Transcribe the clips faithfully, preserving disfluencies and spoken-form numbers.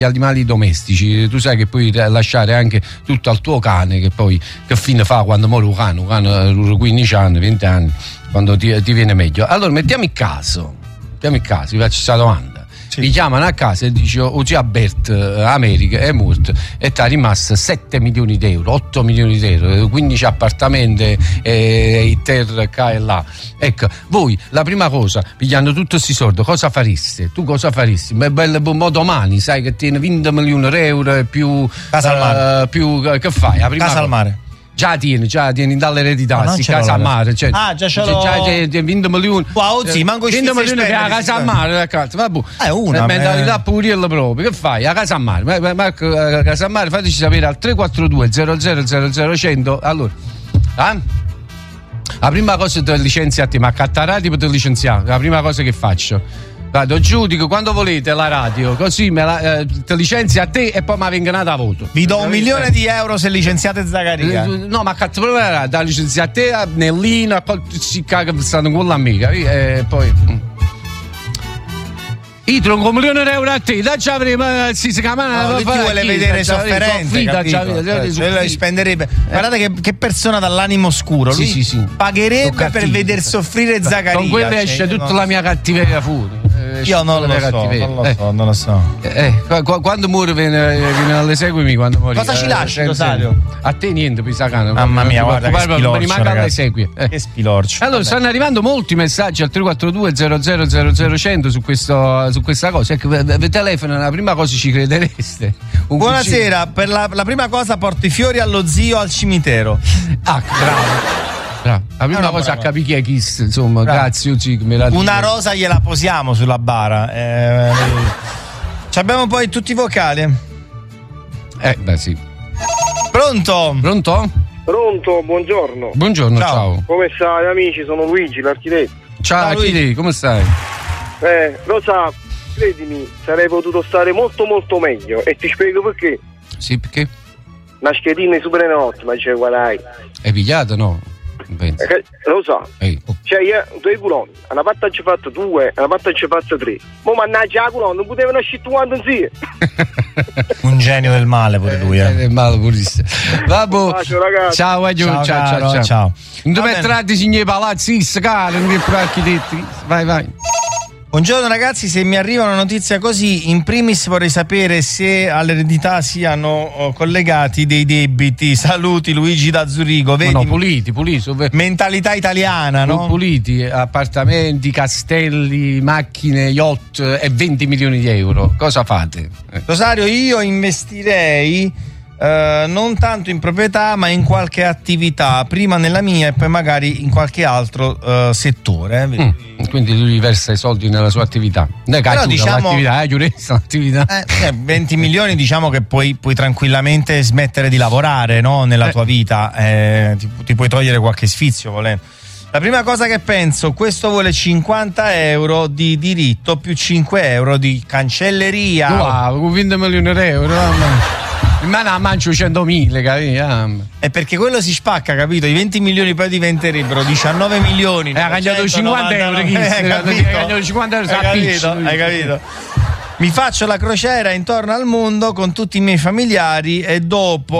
gli animali domestici, tu sai che puoi lasciare anche tutto al tuo cane, che poi che fine fa quando muore un cane, un cane quindici anni, venti anni, quando ti, ti viene meglio. Allora mettiamo il caso, mettiamo il caso, vi faccio questa domanda. Sì. Mi chiamano a casa e dicono o zia Bert, America è morto e ti è rimasto sette milioni di euro, otto milioni di euro, quindici appartamenti e i terra qua e là. Ecco, voi la prima cosa, pigliando tutti questi soldi, cosa fareste? Tu cosa faresti? Beh, bello mo domani, sai che tiene venti milioni di euro e più casa al mare. Uh, più che fai? La prima casa cosa. al mare. Già tieni, già tieni dall'eredità, no, si casa a mare, cioè, ah già ce l'ho, già venti milioni, wow, sì, manco venti milioni che a casa a mare, vabbè, è una mentalità puriella proprio, che fai? A casa a mare, Marco, a casa a mare, fateci sapere al tre quattro due zero zero zero zero cento, allora, eh? La prima cosa ti licenzia a te, ma a Cattarati per licenziare, la prima cosa che faccio. Vado giù, dico quando volete la radio, così me la, eh, ti licenzia a te e poi mi vengono da voto. Vi do un milione di euro se licenziate Zaccaria. No, ma cazzo, proprio la radio, licenzia a te, a Nellina, poi si caga stanno con l'amica e poi. Io tronco un milione di euro a te, da già prima si chiama. No, lui ti vuole vedere sofferente, capito? Spenderebbe. Guardate che, che persona dall'animo scuro. Lui sì, sì, sì. Pagherebbe per veder soffrire Zaccaria. Con quello esce cioè, tutta non... la mia cattiveria fuori. Io non lo, so, non lo so, non lo so. Eh, eh, quando muore viene, viene alle seguimi quando muore. Cosa ci lasci, Rosario? A te niente, Pisacano. Mamma mia, guarda che spilorcio, mi manca alle segui. Eh. Che spilorcio. Allora, stanno arrivando molti messaggi al tre quattro due zero zero zero zero cento su questo su questa cosa. Ecco, vi telefono, la prima cosa ci credereste. Un Buonasera, per la, la prima cosa porto i fiori allo zio al cimitero. Ah, bravo. Bravo. La prima no, cosa a capire chi è Kiss, insomma, bravo. Grazie Uzi, me la una dico. Rosa gliela posiamo sulla bara. Eh, ci abbiamo poi tutti i vocali. Eh, beh sì. Pronto? Pronto? Pronto, buongiorno. Buongiorno, ciao. ciao. Come stai amici? Sono Luigi, l'architetto. Ciao, ciao Luigi, come stai? Eh, Rosa, credimi, sarei potuto stare molto molto meglio e ti spiego perché. Sì, perché? Una schedina di Superenalotto, ma c'è guadai. È pigliata, no? Eh, lo so, Ehi. cioè io due culoni, una parte ci ho fatto due, una parte ci ho fatto tre. Ma mannaggia la culona, non potevano uscire quando insieme. Un genio del male pure lui, eh. Del male purissimo. Vabbè. Ciao, ciao, ciao, ciao, ciao, ciao. Non dove entrate signori palazzi, caro, non per architetti. Vai, vai. Buongiorno ragazzi, se mi arriva una notizia così, in primis vorrei sapere se all'eredità siano collegati dei debiti. Saluti Luigi da Zurigo. Vedi? No, no, puliti, puliti. Mentalità italiana, no? Puliti, appartamenti, castelli, macchine, yacht e venti milioni di euro. Cosa fate? Eh. Rosario, io investirei Uh, non tanto in proprietà ma in qualche attività, prima nella mia e poi magari in qualche altro uh, settore. Mm, quindi lui versa i soldi nella sua attività. Noi Però diciamo l'attività, eh, giurista, l'attività. Eh, eh, venti milioni diciamo che puoi, puoi tranquillamente smettere di lavorare, no? Nella eh. tua vita, eh, ti, ti puoi togliere qualche sfizio volendo. La prima cosa che penso, questo vuole cinquanta euro di diritto più cinque euro di cancelleria. Wow, con venti milioni di euro, mamma. Ma no, mangio centomila, capito? È perché quello si spacca, capito? I venti milioni poi diventerebbero diciannove milioni. Eh, ha cambiato cinquanta euro. Chi? Hai capito? cinquanta euro. Hai capito? Hai capito? Mi faccio la crociera intorno al mondo con tutti i miei familiari e dopo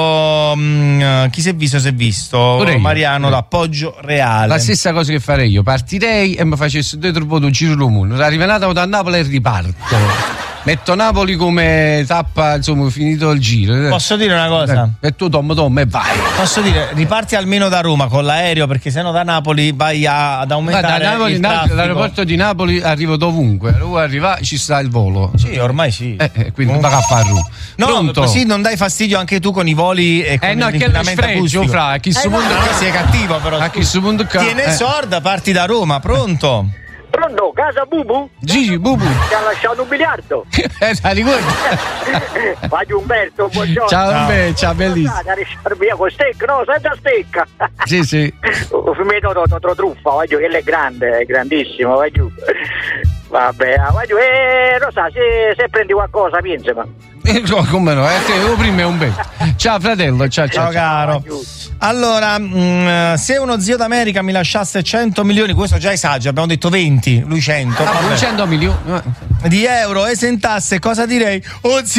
um, chi si è visto si è visto. Mariano da Poggio Reale. La stessa cosa che farei io, partirei e mi facessi due tre volte un giro del mondo. Arrivato da Napoli e riparto. Metto Napoli come tappa, insomma, finito il giro. Posso dire una cosa? E tu tom tom e vai. Posso dire, riparti almeno da Roma con l'aereo, perché sennò da Napoli vai a, ad aumentare da Napoli, il traffico. L'aeroporto di Napoli arrivo dovunque. Dove arriva ci sta il volo. Sì, ormai sì. Eh, eh, quindi va a fare Roma. No, Pronto? Così non dai fastidio anche tu con i voli e con eh no, l'inquinamento acustico. Fra, a chi eh, no, no, sei cattivo però. A chi su mondo ca- Tiene eh. sorda, parti da Roma, pronto? Pronto, casa Bubu? Gigi, Bubu. Ti ha lasciato un biliardo. Eh, la ricordi? Vai Umberto, buongiorno. Ciao Umberto, ciao, bellissimo. Via con stecca, no, senza stecca. Sì, sì. Un fumetto truffa, vai giù, quello è grande, è grandissimo, vai giù. Vabbè, voglio, eh, lo sa, se, se prendi qualcosa, pensa, ma. Eh, come no? Eh, te, prima è un bel. Ciao fratello, ciao ciao, ciao caro. Allora, mh, se uno zio d'America mi lasciasse cento milioni, questo già esagero, abbiamo detto venti, lui cento. Ah, cento milioni di euro, esentasse, cosa direi? Oh zio